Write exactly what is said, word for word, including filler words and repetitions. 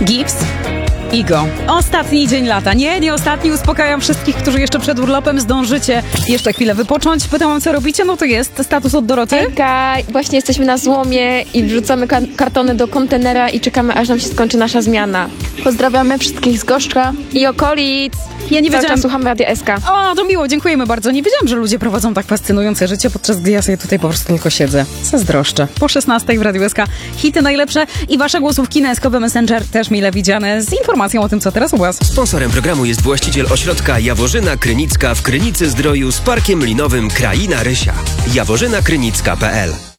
Gibbs, Igo. Ostatni dzień lata. Nie, nie ostatni. Uspokajam wszystkich, którzy jeszcze przed urlopem zdążycie jeszcze chwilę wypocząć. Pytałam, co robicie? No to jest status od Doroty. Hejka, właśnie jesteśmy na złomie i wrzucamy ka- kartony do kontenera i czekamy, aż nam się skończy nasza zmiana. Pozdrawiamy wszystkich z Goszczka i okolic. Ja nie Cały wiedziałam. czas słuchamy Radia S K. O, to miło, dziękujemy bardzo. Nie wiedziałam, że ludzie prowadzą tak fascynujące życie, podczas gdy ja sobie tutaj po prostu tylko siedzę. Zazdroszczę. Po szesnastej w Radiu S K hity najlepsze i wasze głosówki na S K Messenger też mile widziane z informacją o tym, co teraz u was. Sponsorem programu jest właściciel ośrodka Jaworzyna Krynicka w Krynicy Zdroju z Parkiem Linowym Kraina Rysia. jaworzyna krynicka kropka p l